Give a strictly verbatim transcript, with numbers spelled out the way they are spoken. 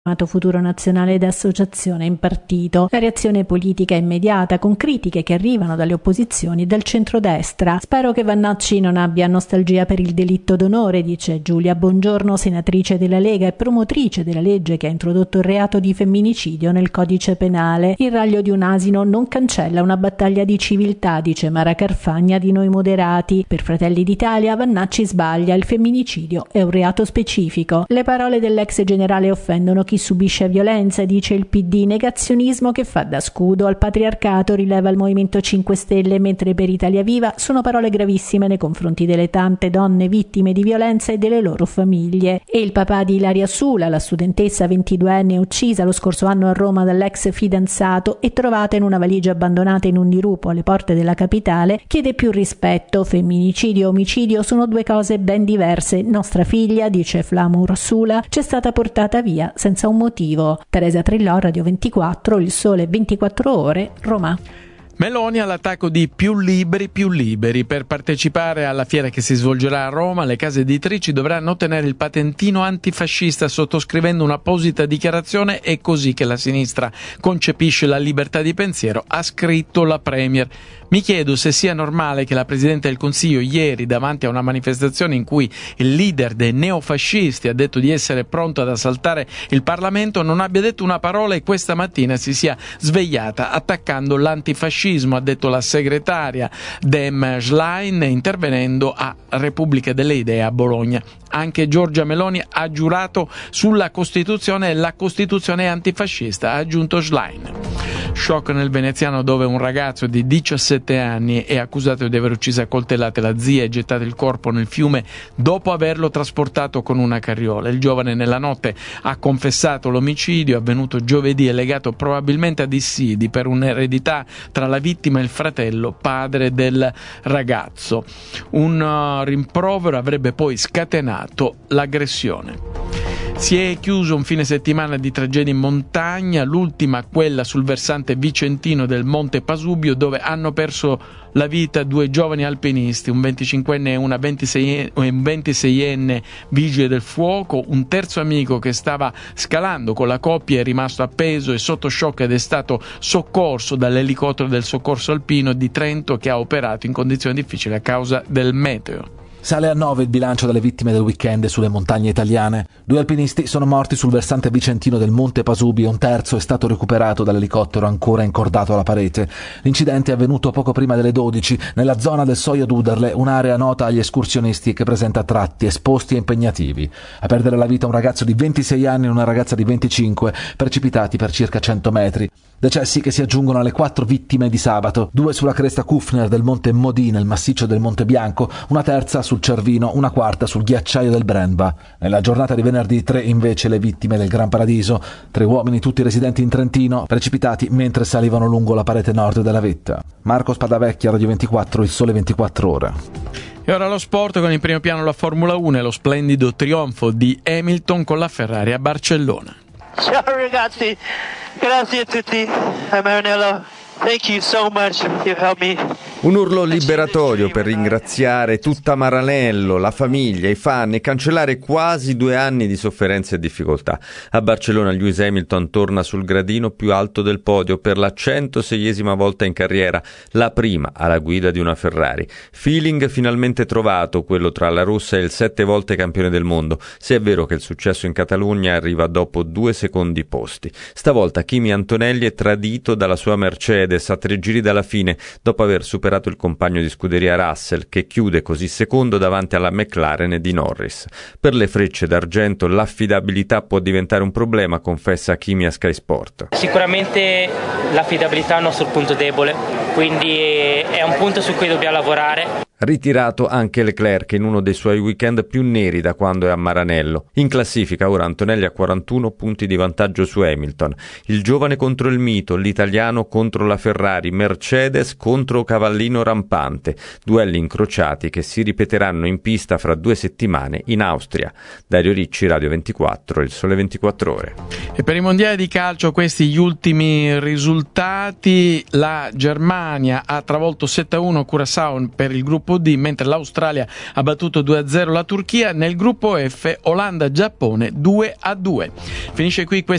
Futuro Nazionale ed Associazione in Partito. La reazione politica è immediata, con critiche che arrivano dalle opposizioni e dal centrodestra. Spero che Vannacci non abbia nostalgia per il delitto d'onore, dice Giulia Bongiorno, senatrice della Lega e promotrice della legge che ha introdotto il reato di femminicidio nel codice penale. Il raglio di un asino non cancella una battaglia di civiltà, dice Mara Carfagna di Noi Moderati. Per Fratelli d'Italia Vannacci sbaglia, il femminicidio è un reato specifico. Le parole dell'ex generale offendono chi subisce violenza, dice il P D. Negazionismo che fa da scudo al patriarcato, rileva il Movimento cinque Stelle, mentre per Italia Viva sono parole gravissime nei confronti delle tante donne vittime di violenza e delle loro famiglie. E il papà di Ilaria Sula, la studentessa ventiduenne uccisa lo scorso anno a Roma dall'ex fidanzato e trovata in una valigia abbandonata in un dirupo alle porte della capitale, chiede più rispetto. Femminicidio e omicidio sono due cose ben diverse. Nostra figlia, dice Flamur Sula, c'è stata portata via senza un motivo. Teresa Trillò, Radio ventiquattro, Il Sole ventiquattro Ore, Roma. Meloni all'attacco di Più Liberi, Più Liberi. Per partecipare alla fiera che si svolgerà a Roma, le case editrici dovranno ottenere il patentino antifascista sottoscrivendo un'apposita dichiarazione. È così che la sinistra concepisce la libertà di pensiero, ha scritto la Premier. Mi chiedo se sia normale che la Presidente del Consiglio ieri, davanti a una manifestazione in cui il leader dei neofascisti ha detto di essere pronto ad assaltare il Parlamento, non abbia detto una parola e questa mattina si sia svegliata attaccando l'antifascismo, ha detto la segretaria Dem Schlein, intervenendo a Repubblica delle Idee a Bologna. Anche Giorgia Meloni ha giurato sulla Costituzione e la Costituzione è antifascista, ha aggiunto Schlein. Shock nel veneziano, dove un ragazzo di diciassette anni è accusato di aver ucciso a coltellate la zia e gettato il corpo nel fiume dopo averlo trasportato con una carriola. Il giovane nella notte ha confessato l'omicidio avvenuto giovedì e legato probabilmente a dissidi per un'eredità tra la vittima e il fratello padre del ragazzo. Un uh, rimprovero avrebbe poi scatenato l'aggressione. Si è chiuso un fine settimana di tragedie in montagna, l'ultima quella sul versante vicentino del Monte Pasubio, dove hanno perso la vita due giovani alpinisti, un venticinquenne e una ventiseienne, un ventiseienne vigile del fuoco. Un terzo amico che stava scalando con la coppia è rimasto appeso e sotto shock ed è stato soccorso dall'elicottero del soccorso alpino di Trento, che ha operato in condizioni difficili a causa del meteo. Sale a nove il bilancio delle vittime del weekend sulle montagne italiane. Due alpinisti sono morti sul versante vicentino del Monte Pasubio, un terzo è stato recuperato dall'elicottero ancora incordato alla parete. L'incidente è avvenuto poco prima delle dodici nella zona del Soio d'Uderle, un'area nota agli escursionisti che presenta tratti esposti e impegnativi. A perdere la vita un ragazzo di ventisei anni e una ragazza di venticinque, precipitati per circa cento metri. Decessi che si aggiungono alle quattro vittime di sabato, due sulla cresta Kufner del Monte Modì nel massiccio del Monte Bianco, una terza sul Cervino, una quarta sul ghiacciaio del Brennba. Nella giornata di venerdì tre invece le vittime del Gran Paradiso, tre uomini tutti residenti in Trentino, precipitati mentre salivano lungo la parete nord della vetta. Marco Spadavecchia, Radio ventiquattro, Il Sole ventiquattro Ore. E ora lo sport, con in primo piano la Formula uno e lo splendido trionfo di Hamilton con la Ferrari a Barcellona. Ciao ragazzi, grazie a tutti, a Maranello. Thank you so much, you helped me. Un urlo liberatorio per ringraziare tutta Maranello, la famiglia, i fan e cancellare quasi due anni di sofferenze e difficoltà. A Barcellona Lewis Hamilton torna sul gradino più alto del podio per la centoseiesima volta in carriera, la prima alla guida di una Ferrari. Feeling finalmente trovato, quello tra la russa e il sette volte campione del mondo, se è vero che il successo in Catalogna arriva dopo due secondi posti. Stavolta Kimi Antonelli è tradito dalla sua Mercedes a tre giri dalla fine, dopo aver superato il compagno di scuderia Russell, che chiude così secondo davanti alla McLaren di Norris. Per le frecce d'argento l'affidabilità può diventare un problema, confessa Kimi a Sky Sport. Sicuramente l'affidabilità è il nostro punto debole, quindi è un punto su cui dobbiamo lavorare. Ritirato anche Leclerc in uno dei suoi weekend più neri da quando è a Maranello. In classifica ora Antonelli ha quarantuno punti di vantaggio su Hamilton. Il giovane contro il mito, l'italiano contro la Ferrari, Mercedes contro cavallino rampante. Duelli incrociati che si ripeteranno in pista fra due settimane in Austria. Dario Ricci, Radio ventiquattro, Il Sole ventiquattro Ore. E per i mondiali di calcio questi gli ultimi risultati: la Germania ha travolto sette a uno Curaçao per il gruppo D, mentre l'Australia ha battuto due a zero la Turchia. Nel gruppo F Olanda-Giappone due a due. Finisce qui questa